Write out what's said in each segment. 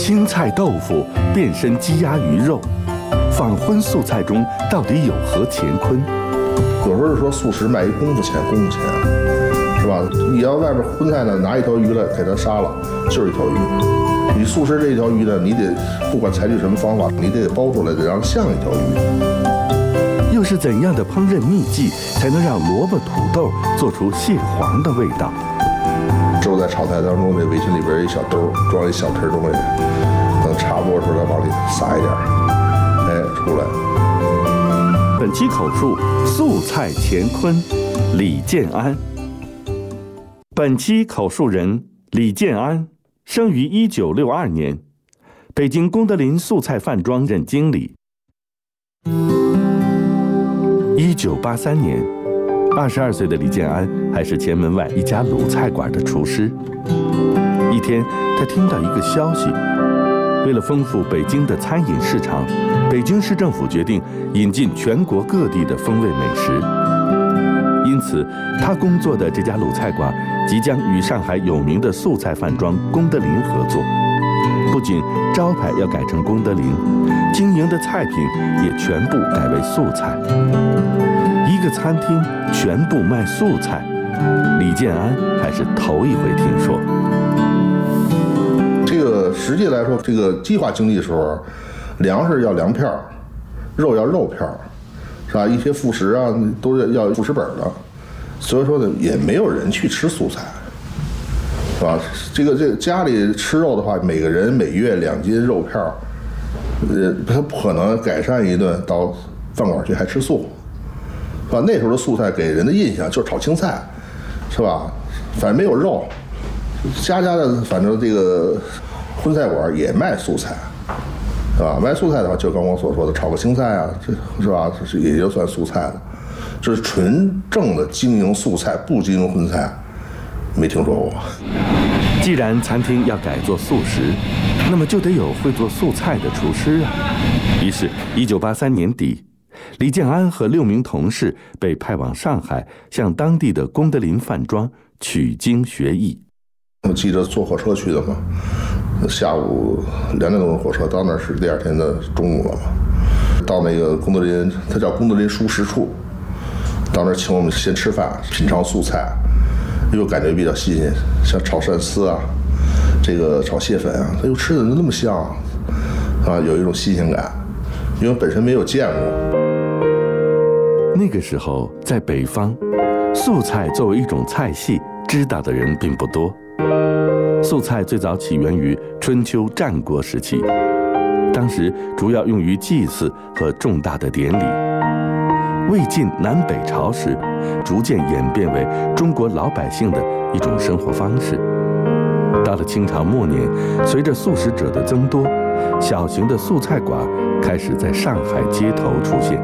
青菜豆腐变身鸡鸭鱼肉，仿荤素菜中到底有何乾坤？ 有时候说素食卖一功夫钱，是吧？你要外边荤菜呢，拿一条鱼来给它杀了，就是一条鱼。你素食这一条鱼呢，你得不管采取什么方法，你得包出来，得让像一条鱼。 又是怎样的烹饪秘技，才能让萝卜土豆做出蟹黄的味道？ 之后在炒菜当中，这围裙里边一小兜装一小盆东西，等差不多时候再往里撒一点，出来。 本期口述素菜乾坤，李建安。本期口述人李建安，生于1962年，北京功德林素菜饭庄任经理。1983年，22岁的李建安还是前门外一家鲁菜馆的厨师。一天，他听到一个消息，为了丰富北京的餐饮市场，北京市政府决定引进全国各地的风味美食。因此，他工作的这家鲁菜馆即将与上海有名的素菜饭庄功德林合作，不仅招牌要改成功德林，经营的菜品也全部改为素菜。一个餐厅全部卖素菜，李建安还是头一回听说。 这个实际来说，这个计划经济的时候，粮食要粮票，肉要肉票，是吧？一些副食啊都是要副食本的，所以说呢，也没有人去吃素菜，是吧？这个家里吃肉的话，每个人每月2斤肉票，他不可能改善一顿到饭馆去还吃素。是吧？那时候的素菜给人的印象就是炒青菜，是吧？反正没有肉，家家的反正这个荤菜馆也卖素菜，是吧？卖素菜的话，就刚我所说的炒个青菜啊，这是吧？这也就算素菜了。这是纯正的经营素菜，不经营荤菜，没听说过。 既然餐厅要改做素食，那么就得有会做素菜的厨师啊。于是，1983年底，李建安和6名同事被派往上海，向当地的功德林饭庄取经学艺。 我记着坐火车去的嘛，下午2点多的火车到那儿是第2天的中午了嘛。到那个功德林，它叫功德林熟食处，到那儿请我们先吃饭，品尝素菜，又感觉比较新鲜，像炒鳝丝啊，这个炒蟹粉啊，它又吃的那么香啊，有一种新鲜感，因为本身没有见过。 那个时候，在北方，素菜作为一种菜系，知道的人并不多。素菜最早起源于春秋战国时期，当时主要用于祭祀和重大的典礼。魏晋南北朝时，逐渐演变为中国老百姓的一种生活方式。到了清朝末年，随着素食者的增多，小型的素菜馆开始在上海街头出现。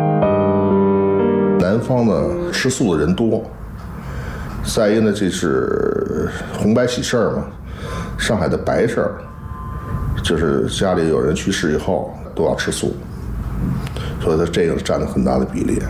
南方呢，吃素的人多，再一个呢，这是红白喜事儿嘛。上海的白事儿，就是家里有人去世以后都要吃素，所以它这个占了很大的比例。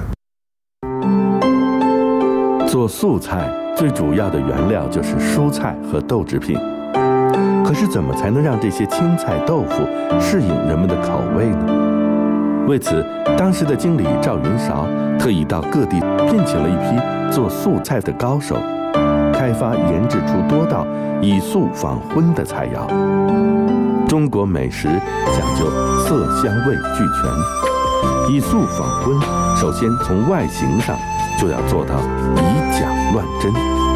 做素菜最主要的原料就是蔬菜和豆制品，可是怎么才能让这些青菜豆腐适应人们的口味呢？为此，当时的经理赵云韶特意到各地聘请了一批做素菜的高手，开发研制出多道以素仿荤的菜肴。中国美食讲究色香味俱全，以素仿荤，首先从外形上就要做到以假乱真。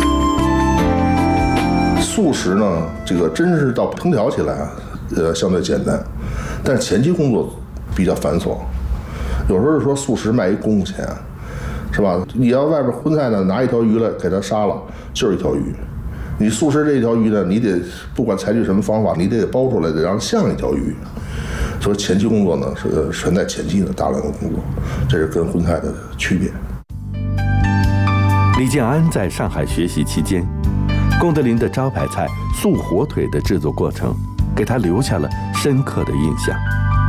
素食呢，这个真是到烹调起来啊，相对简单，但是前期工作比较繁琐。有时候说素食卖一功夫钱，是吧？你要外边荤菜呢，拿一条鱼来给它杀了，就是一条鱼。你素食这一条鱼呢，你得不管采取什么方法，你得包出来，得让像一条鱼。所以前期工作呢是全在前期的大量的工作，这是跟荤菜的区别。 李建安在上海学习期间，功德林的招牌菜素火腿的制作过程，给他留下了深刻的印象。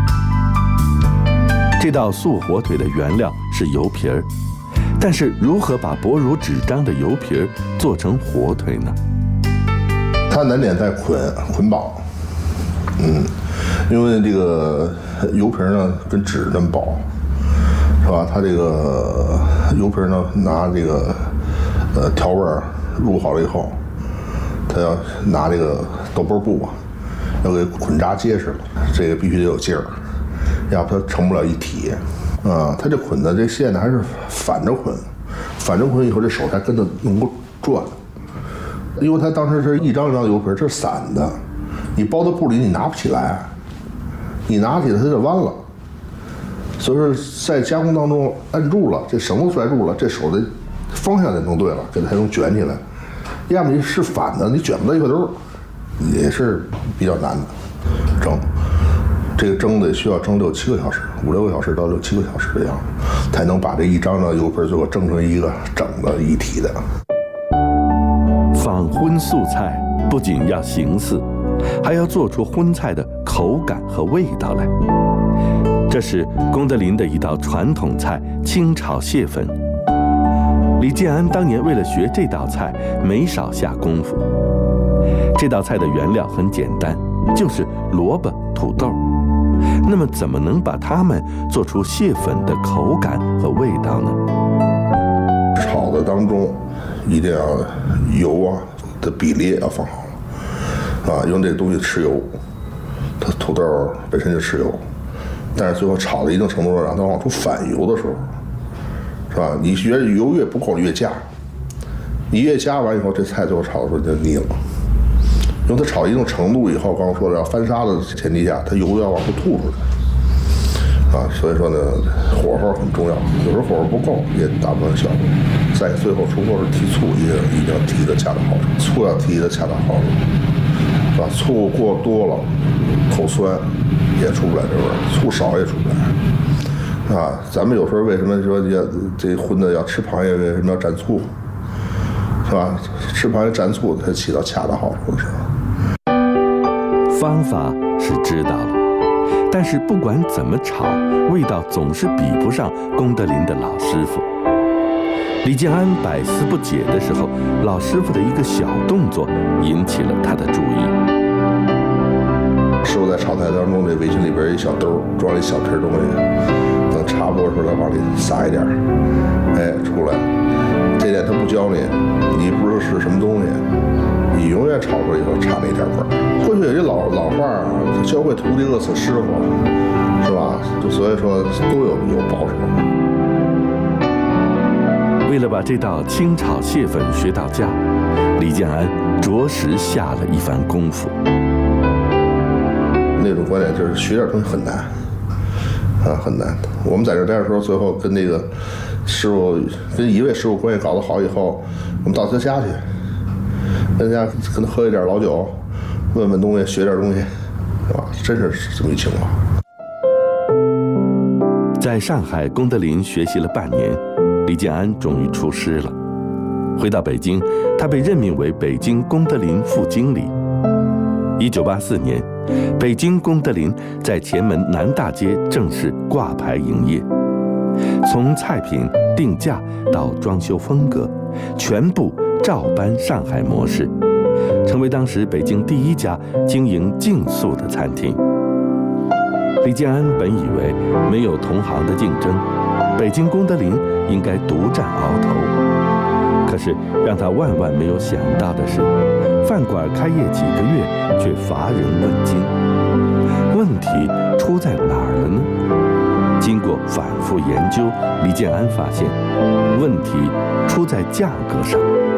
这道素火腿的原料是油皮儿，但是如何把薄如纸张的油皮儿做成火腿呢？ 它难点在捆绑， 因为这个油瓶呢跟纸那么薄，是吧？它这个油瓶呢拿这个调味入好了以后，它要拿这个豆包布啊，要给捆扎结实了，这个必须得有劲儿，要不它成不了一体啊。它这捆的这线呢还是反着捆，反着捆以后这手才跟着能够转，因为它当时是一张一张油瓶，这是散的，你包在布里你拿不起来，你拿起来它就弯了。所以说在加工当中按住了，这绳子拽住了，这手的方向得弄对了，给它才能卷起来。要么你是反的，你卷不到一块兜，也是比较难的。蒸，这个蒸得需要蒸6、7个小时，5、6个小时到6、7个小时这样，才能把这一张张油盆最后蒸成一个整的一体的。 仿荤素菜不仅要形似，还要做出荤菜的口感和味道来。这是龚德林的一道传统菜——清炒蟹粉。李建安当年为了学这道菜，没少下功夫。这道菜的原料很简单，就是萝卜、土豆。那么，怎么能把它们做出蟹粉的口感和味道呢？ 炒的当中，一定要油啊的比例要放好了，啊，用这个东西吃油，它土豆本身就吃油。但是最后炒到一定程度上，让它往出反油的时候，是吧？你觉得油越不够，越加，你越加完以后，这菜最后炒的时候就腻了。因为它炒一定程度以后，刚刚说的要翻砂的前提下，它油要往出吐出来，啊，所以说呢，火候很重要，有时候火候不够也达不到效果。在最后出锅时提醋一定要提的恰到好处，醋要提的恰到好处，是吧？醋过多了，口酸。也出不来这味儿，醋少也出不来，啊！咱们有时候为什么说要这荤的要吃螃蟹，为什么要蘸醋，是吧？吃螃蟹蘸醋才起到恰到好处的时候。 方法是知道了，但是不管怎么炒，味道总是比不上龚德林的老师傅。李建安百思不解的时候，老师傅的一个小动作引起了他的注意。 师傅在炒菜当中，这围裙里边一小兜装了一小瓶东西，等差不多的时候再往里撒一点，哎，出来。这点他不教你，你不知道是什么东西，你永远炒出来以后差那一点味儿。过去有一老话啊，教会徒弟饿死师傅，是吧？所以说都有保守。 为了把这道清炒蟹粉学到家，李建安着实下了一番功夫。 那种观点就是学点东西很难，啊，很难。我们在这待的时候，最后跟那个师傅，跟一位师傅关系搞得好以后，我们到他家去，跟他喝一点老酒，问问东西，学点东西，是吧？真是这么一情况。 在上海龚德林学习了半年，李建安终于出师了。回到北京，他被任命为北京龚德林副经理。1984年，北京龚德林在前门南大街正式挂牌营业，从菜品、定价到装修风格，全部照搬上海模式，成为当时北京第一家经营净素的餐厅。李建安本以为没有同行的竞争，北京龚德林应该独占鳌头。可是让他万万没有想到的是，饭馆开业几个月却乏人问津。问题出在哪儿了呢？经过反复研究，李建安发现问题出在价格上。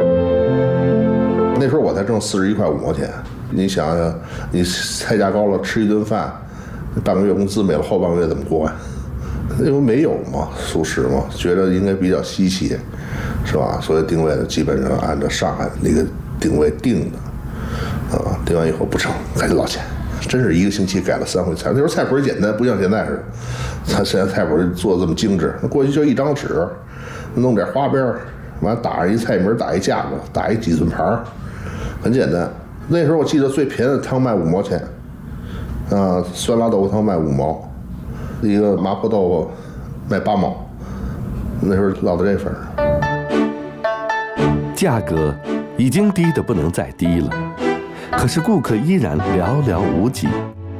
那时候我才挣41块5毛钱，你想想，你菜价高了，吃一顿饭，半个月工资没了，后半个月怎么过呀？因为没有嘛，素食嘛，觉得应该比较稀奇，是吧？所以定位基本上按照上海那个定位定的，啊，定完以后不成，赶紧捞钱。真是一个星期改了3回菜。那时候菜谱简单，不像现在似的，他现在菜谱做的这么精致。那过去就一张纸，弄点花边，完打上一菜名，打一价格，打一几寸盘，很简单。那时候我记得最便宜的汤卖5毛钱，啊，酸辣豆腐汤卖5毛。一个麻婆豆腐卖8毛，那时候落到这份儿。 价格已经低得不能再低了，可是顾客依然寥寥无几。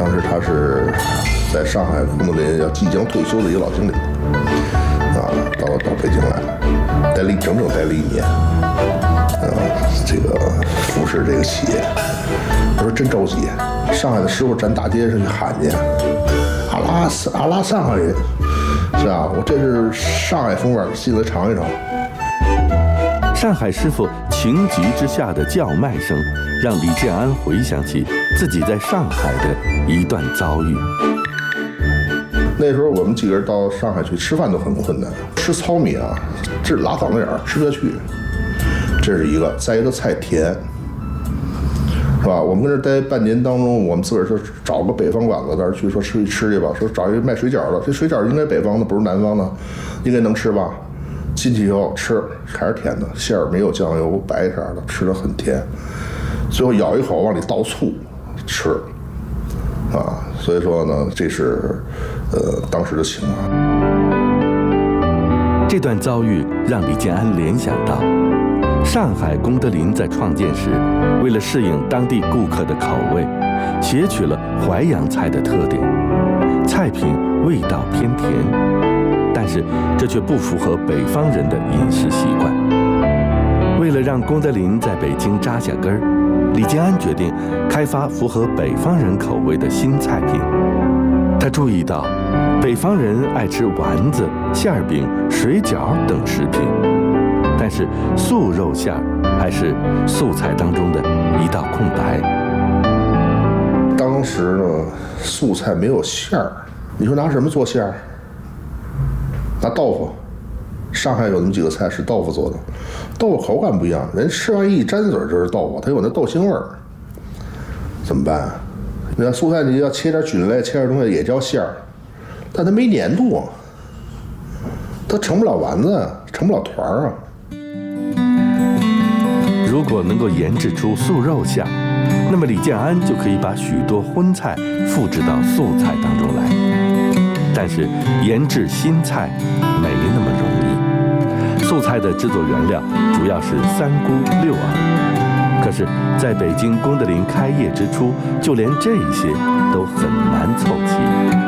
当时他是在上海功德林要即将退休的一个老经理，到北京来，整待了1年，这个服侍这个企业。我说真着急，上海的师傅站大街上去喊去，阿拉上海人，是吧？我这是上海风味，进来尝一尝。 上海师傅情急之下的叫卖声，让李建安回想起自己在上海的一段遭遇。 那时候我们几个人到上海去吃饭都很困难，吃糙米啊，这拉嗓子眼儿，吃不下去。这是一个，再一个菜甜，是吧？我们跟这待半年当中，我们自个儿说找个北方馆子，那儿去说吃去吧，说找一个卖水饺的，这水饺应该北方的，不是南方的，应该能吃吧？进去以后吃还是甜的，馅儿没有酱油，白色的，吃得很甜。最后咬一口往里倒醋吃，所以说呢，这是当时的情况。 这段遭遇让李建安联想到，上海功德林在创建时，为了适应当地顾客的口味，截取了淮扬菜的特点，菜品味道偏甜。但是这却不符合北方人的饮食习惯。为了让功德林在北京扎下根儿，李建安决定开发符合北方人口味的新菜品。他注意到，北方人爱吃丸子、馅饼、水饺等食品，但是素肉馅还是素菜当中的一道空白。 当时呢，素菜没有馅儿，你说拿什么做馅儿？拿豆腐，上海有那么几个菜是豆腐做的，豆腐口感不一样，人吃完一沾嘴就是豆腐，它有那豆腥味儿，怎么办？你看素菜你要切点菌类，切点东西也叫馅儿，但它没粘度，它成不了丸子，成不了团儿啊。 如果能够研制出素肉馅，那么李建安就可以把许多荤菜复制到素菜当中来。但是研制新菜没那么容易。素菜的制作原料主要是3菇6耳，可是在北京功德林开业之初，就连这些都很难凑齐。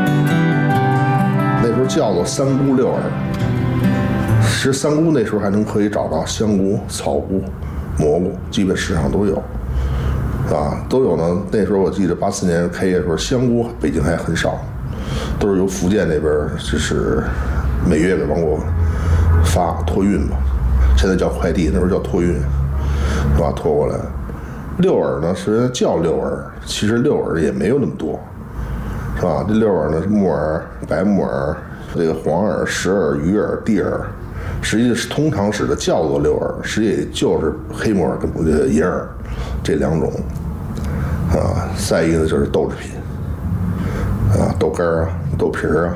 那时候叫做3菇6耳，其实3菇那时候还可以找到香菇、草菇、蘑菇，基本市场都有，都有呢。那时候我记得84年开业的时候，香菇北京还很少。都是由福建那边就是每月给往过发托运嘛，现在叫快递，那时候叫托运，是吧？拖过来。6耳呢是叫6耳，其实6耳也没有那么多，是吧？这6耳呢是木耳、白木耳、这个黄耳、石耳、鱼耳、地耳，实际是通常使的叫做6耳，实际也就是黑木耳跟银耳这2种，再一个呢就是豆制品。豆干啊，豆皮儿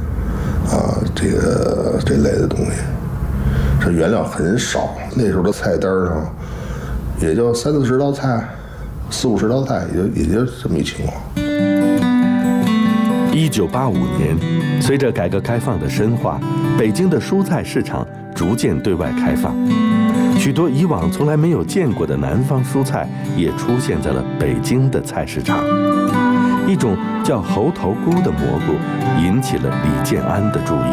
这类的东西，这原料很少。那时候的菜单上也就30-40道菜，40-50道菜，也就这么一情况。 1985年，随着改革开放的深化，北京的蔬菜市场逐渐对外开放，许多以往从来没有见过的南方蔬菜也出现在了北京的菜市场。一种叫猴头菇的蘑菇引起了李建安的注意。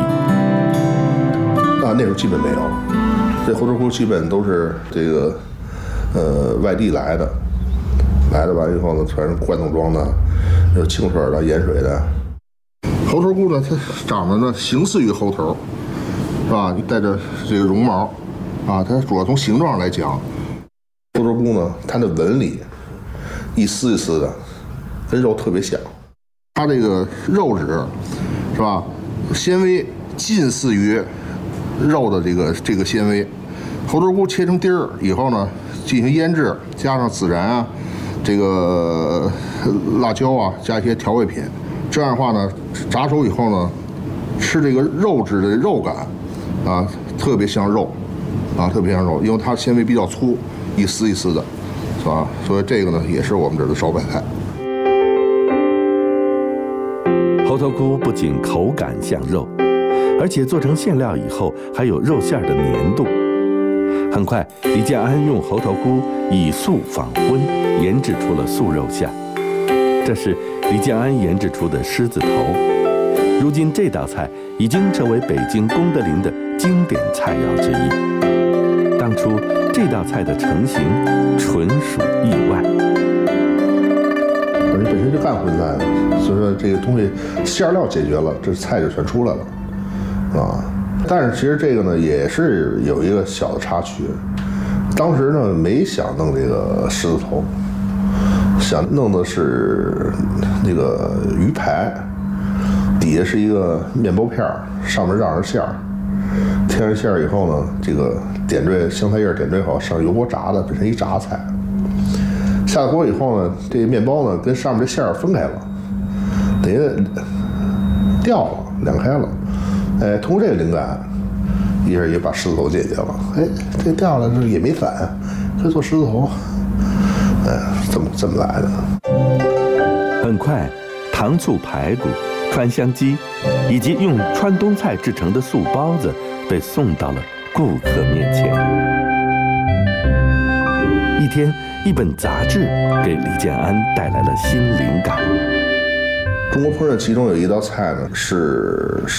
那时候基本没有，这猴头菇基本都是这个外地来的完以后呢，全是罐头装的，有清水的、盐水的。猴头菇呢，它长得呢形似于猴头，是吧？带着这个绒毛，它主要从形状来讲，猴头菇呢，它的纹理一丝一丝的。跟肉特别像，它这个肉质是吧，纤维近似于肉的这个纤维。猴头菇切成丁儿以后呢，进行腌制，加上孜然啊，这个辣椒啊，加一些调味品，这样的话呢，炸熟以后呢，吃这个肉质的肉感特别像肉特别像肉，因为它纤维比较粗，一丝一丝的，是吧？所以这个呢，也是我们这儿的招牌菜。 猴头菇不仅口感像肉，而且做成馅料以后还有肉馅的粘度。很快，李建安用猴头菇以素仿荤，研制出了素肉馅。 这是李建安研制出的狮子头。如今这道菜已经成为北京功德林的经典菜肴之一。当初这道菜的成型纯属意外。 本身就干荤菜的，所以说这个东西馅料解决了，这菜就全出来了啊。但是其实这个呢也是有一个小的插曲，当时呢没想弄这个狮子头，想弄的是那个鱼排，底下是一个面包片，上面让着馅儿，添上馅儿以后呢，这个点缀香菜叶点缀好，上油锅炸的，变成一炸菜。下了锅以后呢，这个面包呢跟上面这馅儿分开了，等于掉了，两开了。哎，通过这个灵感，一下也把狮子头解决了。哎，这掉了这也没散，可以做狮子头。哎，这么来的。 很快，糖醋排骨、川香鸡以及用川东菜制成的素包子被送到了顾客面前。一天，一本杂志给李建安带来了新灵感。 中国烹饪其中有一道菜呢是